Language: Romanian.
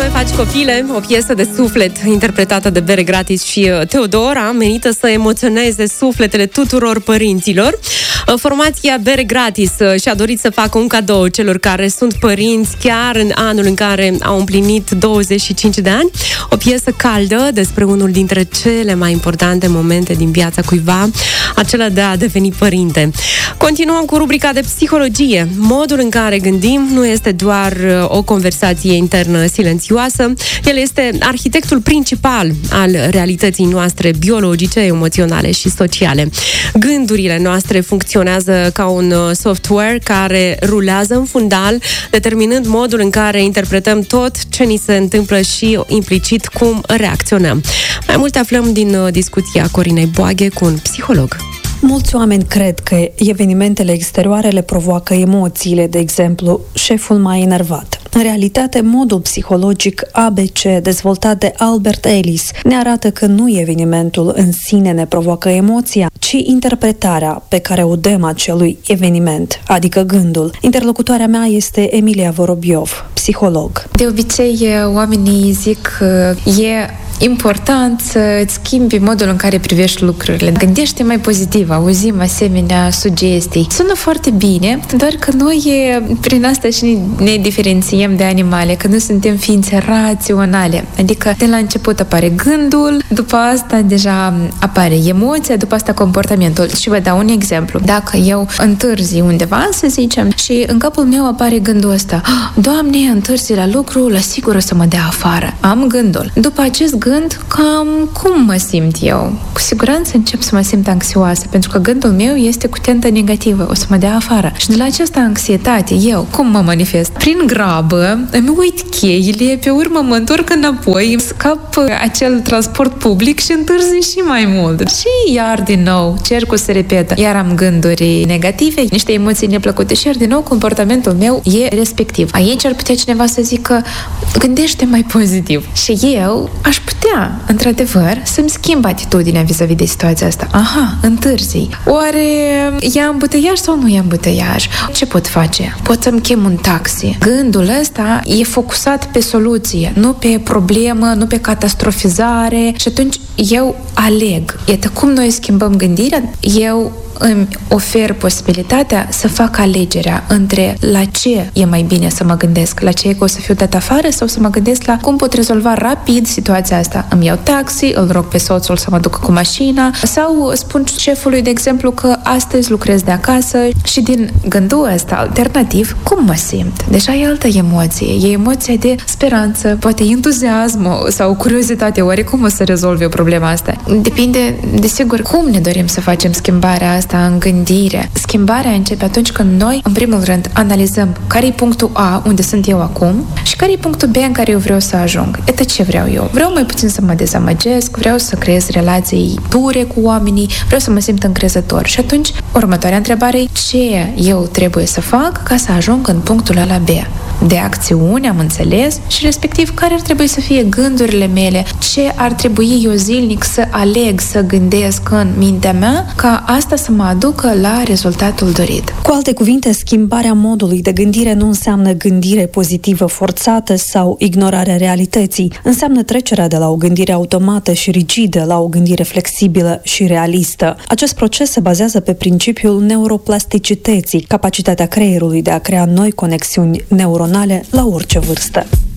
mai faci copile, o piesă de suflet interpretată de Bere Gratis și Teodora, menită să emoționeze sufletele tuturor părinților. Formația Bere Gratis și-a dorit să facă un cadou celor care sunt părinți chiar în anul în care au împlinit 25 de ani. O piesă caldă despre unul dintre cele mai importante momente din viața cuiva, acela de a deveni părinte. Continuăm cu rubrica de psihologie. Modul în care gândim nu este doar o conversație internă silențioasă, el este arhitectul principal al realității noastre biologice, emoționale și sociale. Gândurile noastre funcționează ca un software care rulează în fundal, determinând modul în care interpretăm tot ce ni se întâmplă și implicit cum reacționăm. Mai multe aflăm din discuția Corinei Boaghe cu un psiholog. Mulți oameni cred că evenimentele exterioare le provoacă emoțiile, de exemplu, șeful mai enervat. În realitate, modul psihologic ABC dezvoltat de Albert Ellis ne arată că nu evenimentul în sine ne provoacă emoția, ci interpretarea pe care o dăm acelui eveniment, adică gândul. Interlocutoarea mea este Emilia Vorobiov, psiholog. De obicei, oamenii zic că e important să îți schimbi modul în care privești lucrurile. Gândește mai pozitiv, auzim asemenea sugestii. Sună foarte bine, doar că noi prin asta și ne diferențiem de animale, că nu suntem ființe raționale. Adică de la început apare gândul, după asta deja apare emoția, după asta comportamentul. Și vă dau un exemplu. Dacă eu întârzi undeva, să zicem, și în capul meu apare gândul ăsta: Doamne, întârzi la lucru, la sigur o să mă dea afară. Am gândul. După acest gând, cam cum mă simt eu? Cu siguranță încep să mă simt anxioasă, pentru că gândul meu este cu tentă negativă, o să mă dea afară. Și de la această anxietate, eu cum mă manifest? Prin grabă, îmi uit cheile, pe urmă mă întorc înapoi, scap acel transport public și întârzi și mai mult. Și iar din nou, cercul se repetă. Iar am gânduri negative, niște emoții neplăcute și iar din nou comportamentul meu e respectiv. Aici ar putea cineva să zică: gândește mai pozitiv. Și eu aș putea, într-adevăr, să-mi schimb atitudinea vis-a-vis de situația asta. Aha, întârzi. Oare e ambuteiaj sau nu e ambuteiaj? Ce pot face? Pot să-mi chem un taxi. Gândul ăsta e focusat pe soluție, nu pe problemă, nu pe catastrofizare, și atunci eu aleg. Iată cum noi schimbăm gândirea. Eu îmi ofer posibilitatea să fac alegerea între la ce e mai bine să mă gândesc, la ce e că o să fiu dat afară, sau să mă gândesc la cum pot rezolva rapid situația asta. Îmi iau taxi, îl rog pe soțul să mă ducă cu mașina, sau spun șefului, de exemplu, că astăzi lucrez de acasă și din gândul ăsta alternativ, cum mă simt? Deja e altă emoție, e emoția de speranță, poate entuziasm sau curiozitate, oare cum o să rezolv eu problema asta? Depinde, desigur, cum ne dorim să facem schimbarea asta în gândire. Schimbarea începe atunci când noi, în primul rând, analizăm care e punctul A, unde sunt eu acum, și care e punctul B în care eu vreau să ajung. Iată ce vreau eu. Vreau mai puțin să mă dezamăgesc, vreau să creez relații dure cu oamenii, vreau să mă simt încrezător. Și atunci, următoarea întrebare e: ce eu trebuie să fac ca să ajung în punctul ăla B? De acțiune, am înțeles, și respectiv care ar trebui să fie gândurile mele, ce ar trebui eu zilnic să aleg, să gândesc în mintea mea, ca asta să mă aducă la rezultatul dorit. Cu alte cuvinte, schimbarea modului de gândire nu înseamnă gândire pozitivă forțată sau ignorarea realității. Înseamnă trecerea de la o gândire automată și rigidă la o gândire flexibilă și realistă. Acest proces se bazează pe principiul neuroplasticității, capacitatea creierului de a crea noi conexiuni neuronale la orice vârstă.